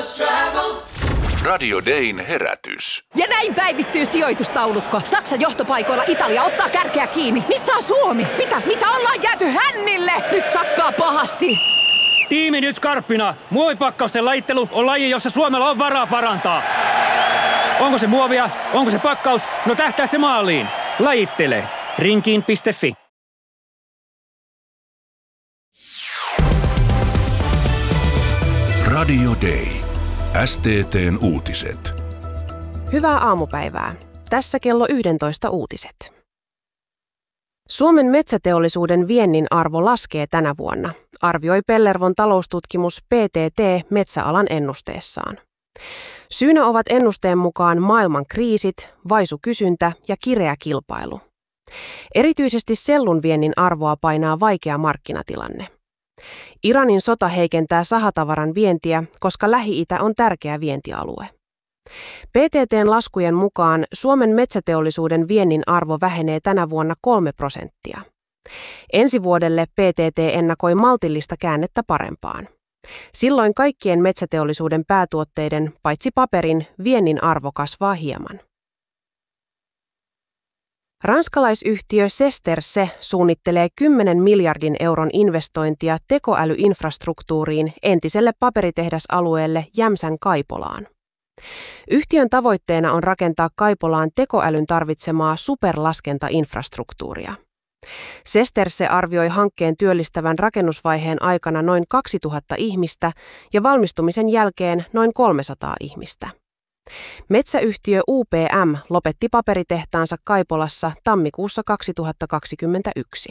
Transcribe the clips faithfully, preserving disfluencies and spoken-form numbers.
Radio Dayn herätys. Ja näin päivittyy sijoitustaulukko. Saksan johtopaikoilla Italia ottaa kärkeä kiinni. Missä on Suomi? Mitä? Mitä ollaan jääty hännille? Nyt sakkaa pahasti. Tiimi nyt skarppina. Muovipakkausten lajittelu on laji, jossa Suomella on varaa parantaa. Onko se muovia? Onko se pakkaus? No tähtää se maaliin. Lajittele. Rinkiin piste fi. Radio Day. S T T:n uutiset. Hyvää aamupäivää. Tässä kello yksitoista uutiset. Suomen metsäteollisuuden viennin arvo laskee tänä vuonna, arvioi Pellervon taloustutkimus P T T metsäalan ennusteessaan. Syynä ovat ennusteen mukaan maailman kriisit, vaisu kysyntä ja kireä kilpailu. Erityisesti sellun viennin arvoa painaa vaikea markkinatilanne. Iranin sota heikentää sahatavaran vientiä, koska Lähi-itä on tärkeä vientialue. P T T:n laskujen mukaan Suomen metsäteollisuuden viennin arvo vähenee tänä vuonna kolme prosenttia. Ensi vuodelle P T T ennakoi maltillista käännettä parempaan. Silloin kaikkien metsäteollisuuden päätuotteiden, paitsi paperin, viennin arvo kasvaa hieman. Ranskalaisyhtiö Sesterce suunnittelee kymmenen miljardin euron investointia tekoälyinfrastruktuuriin entiselle paperitehdasalueelle Jämsän Kaipolaan. Yhtiön tavoitteena on rakentaa Kaipolaan tekoälyn tarvitsemaa superlaskentainfrastruktuuria. Sesterce arvioi hankkeen työllistävän rakennusvaiheen aikana noin kaksituhatta ihmistä ja valmistumisen jälkeen noin kolmesataa ihmistä. Metsäyhtiö U P M lopetti paperitehtaansa Kaipolassa tammikuussa kaksituhattakaksikymmentäyksi.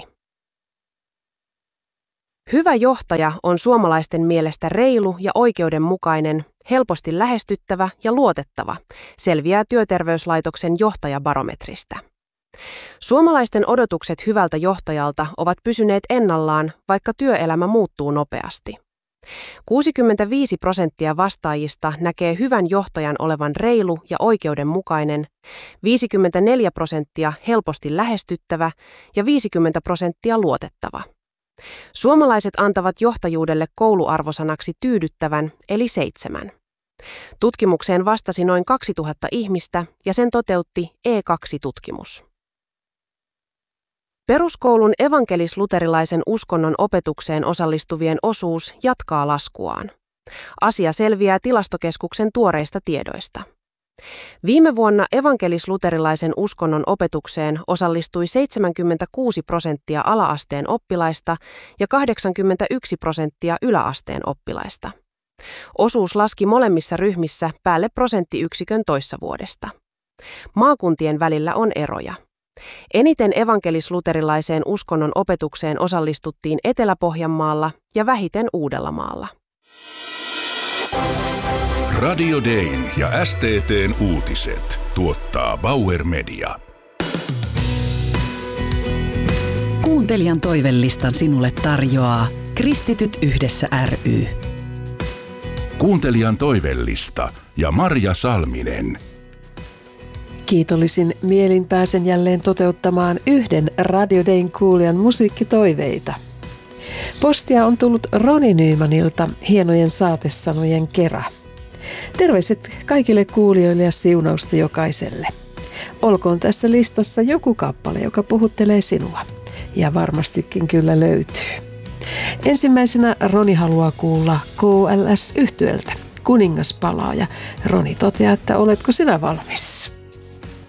Hyvä johtaja on suomalaisten mielestä reilu ja oikeudenmukainen, helposti lähestyttävä ja luotettava, selviää Työterveyslaitoksen johtajabarometristä. Suomalaisten odotukset hyvältä johtajalta ovat pysyneet ennallaan, vaikka työelämä muuttuu nopeasti. kuusikymmentäviisi prosenttia vastaajista näkee hyvän johtajan olevan reilu ja oikeudenmukainen, viisikymmentäneljä prosenttia helposti lähestyttävä ja viisikymmentä prosenttia luotettava. Suomalaiset antavat johtajuudelle kouluarvosanaksi tyydyttävän eli seitsemän. Tutkimukseen vastasi noin kaksituhatta ihmistä ja sen toteutti E kaksi tutkimus. Peruskoulun evankelis-luterilaisen uskonnon opetukseen osallistuvien osuus jatkaa laskuaan. Asia selviää Tilastokeskuksen tuoreista tiedoista. Viime vuonna evankelis-luterilaisen uskonnon opetukseen osallistui seitsemänkymmentäkuusi prosenttia ala-asteen oppilaista ja kahdeksankymmentäyksi prosenttia yläasteen oppilaista. Osuus laski molemmissa ryhmissä päälle prosenttiyksikön toissa vuodesta. Maakuntien välillä on eroja. Eniten evankelis-luterilaiseen uskonnon opetukseen osallistuttiin Etelä-Pohjanmaalla ja vähiten Uudellamaalla. Radio Dayn ja S T T:n uutiset tuottaa Bauer Media. Kuuntelijan toivelistan sinulle tarjoaa Kristityt yhdessä ry. Kuuntelijan toivellista ja Marja Salminen. Kiitollisin mielin pääsen jälleen toteuttamaan yhden Radio Dayn kuulijan musiikkitoiveita. Postia on tullut Roni Nymanilta hienojen saatesanojen kera. Terveiset kaikille kuulijoille ja siunausta jokaiselle. Olkoon tässä listassa joku kappale, joka puhuttelee sinua. Ja varmastikin kyllä löytyy. Ensimmäisenä Roni haluaa kuulla K L S-yhtyeltä. Kuningas palaa ja Roni toteaa, että oletko sinä valmis?